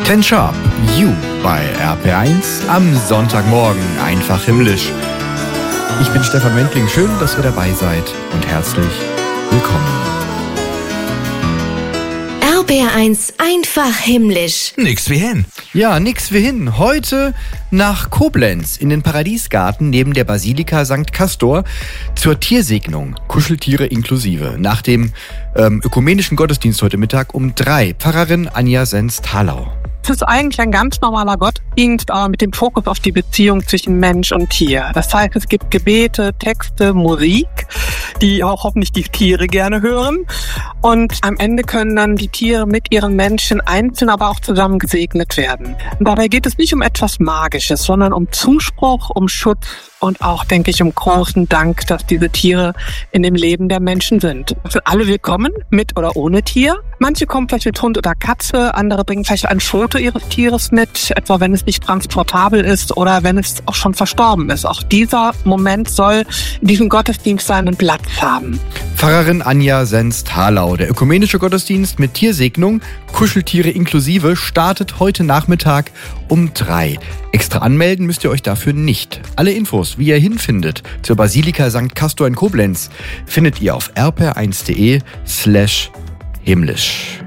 Ten Sharp, You bei RPR1 am Sonntagmorgen, einfach himmlisch. Ich bin Stefan Wendling, schön, dass ihr dabei seid und herzlich willkommen. RPR1 einfach himmlisch. Nix wie hin. Ja, nix wie hin. Heute nach Koblenz in den Paradiesgarten neben der Basilika St. Castor zur Tiersegnung, Kuscheltiere inklusive. Nach dem ökumenischen Gottesdienst heute Mittag um 3. Pfarrerin Anja Senz-Thalau. Es ist eigentlich ein ganz normaler Gottesdienst, aber mit dem Fokus auf die Beziehung zwischen Mensch und Tier. Das heißt, es gibt Gebete, Texte, Musik, die auch hoffentlich die Tiere gerne hören. Und am Ende können dann die Tiere mit ihren Menschen einzeln, aber auch zusammen gesegnet werden. Und dabei geht es nicht um etwas Magisches, sondern um Zuspruch, um Schutz und auch, denke ich, um großen Dank, dass diese Tiere in dem Leben der Menschen sind. Sind alle willkommen, mit oder ohne Tier. Manche kommen vielleicht mit Hund oder Katze, andere bringen vielleicht ein Foto ihres Tieres mit, etwa wenn es nicht transportabel ist oder wenn es auch schon verstorben ist. Auch dieser Moment soll in diesem Gottesdienst seinen Platz haben. Pfarrerin Anja Senz-Thalau. Der ökumenische Gottesdienst mit Tiersegnung, Kuscheltiere inklusive, startet heute Nachmittag um 3. Extra anmelden müsst ihr euch dafür nicht. Alle Infos, wie ihr hinfindet zur Basilika St. Castor in Koblenz, findet ihr auf rpr1.de/himmlisch.